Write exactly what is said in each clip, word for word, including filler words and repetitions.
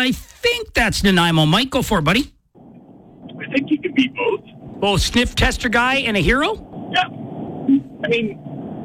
I think that's Nanaimo. Mike, go for it, buddy. I think you can be both. Both sniff tester guy and a hero? Yeah. I mean,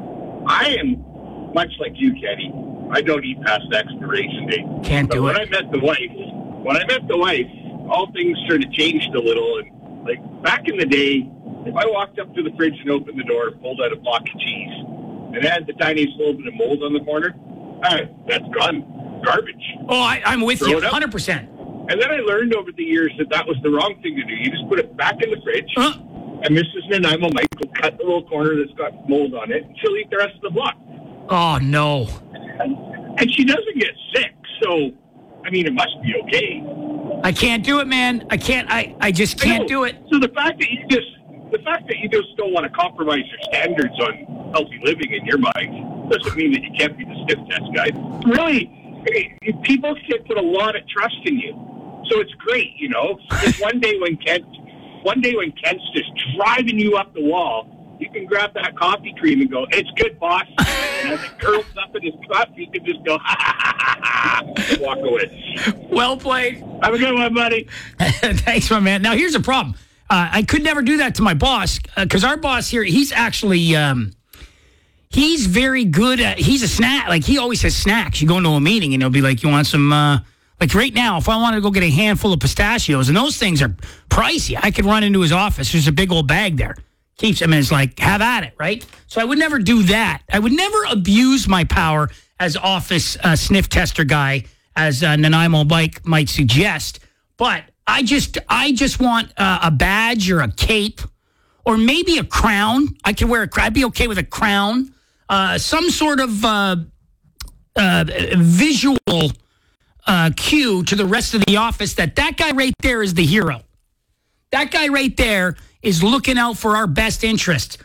I am much like you, Kenny. I don't eat past the expiration date. Can't but do when it. I met the wife, when I met the wife, all things sort of changed a little. And like back in the day, if I walked up to the fridge and opened the door, pulled out a block of cheese, and it had the tiniest little bit of mold on the corner, ah, that's gone. Garbage. Oh, I, I'm with Throw you, it up. one hundred percent. And then I learned over the years that that was the wrong thing to do. You just put it back in the fridge, Uh, and Missus Nanaimo Mike will cut the little corner that's got mold on it, and she'll eat the rest of the block. oh, no. And she doesn't get sick, so, I mean, it must be okay. I can't do it, man. I can't. I, I just can't know. do it. So the fact that you just, the fact that you just don't want to compromise your standards on healthy living in your mind doesn't mean that you can't be the sniff test guy. Really, I mean, people can put a lot of trust in you, so it's great, you know. Just one day when Kent, one day when Kent's just driving you up the wall, you can grab that coffee cream and go, "It's good, boss." And as it curls up in his cup, you can just go, "Ha ha ha ha ha," and walk away. Well played. Have a good one, buddy. Thanks, my man. Now, here's the problem. Uh, I could never do that to my boss because uh, our boss here, he's actually, um, he's very good at, he's a snack. Like, he always has snacks. You go into a meeting and he'll be like, you want some, uh, like right now, if I wanted to go get a handful of pistachios, and those things are pricey, I could run into his office. There's a big old bag there. Keeps, I mean, it's like, have at it, right? So I would never do that. I would never abuse my power as office uh, sniff tester guy, as uh, Nanaimo Mike might suggest. But I just, I just want uh, a badge or a cape, or maybe a crown. I could wear a crown. I'd be okay with a crown. Uh, some sort of uh, uh, visual uh, cue to the rest of the office that that guy right there is the hero. That guy right there is looking out for our best interests.